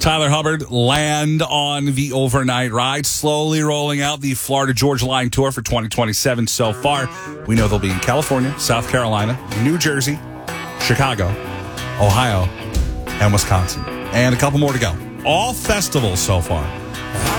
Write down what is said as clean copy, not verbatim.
Tyler Hubbard land on the overnight ride, slowly rolling out the Florida Georgia Line Tour for 2027 so far. We know they'll be in California, South Carolina, New Jersey, Chicago, Ohio, and Wisconsin. And a couple more to go. All festivals so far.